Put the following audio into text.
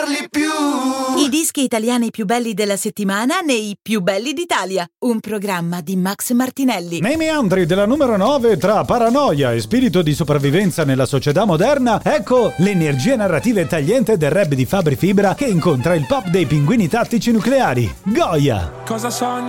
I dischi italiani più belli della settimana nei più belli d'Italia. Un programma di Max Martinelli. Nei meandri della numero 9, tra paranoia e spirito di sopravvivenza nella società moderna, ecco l'energia narrativa e tagliente del rap di Fabri Fibra che incontra il pop dei pinguini tattici nucleari. Goya. Cosa sogni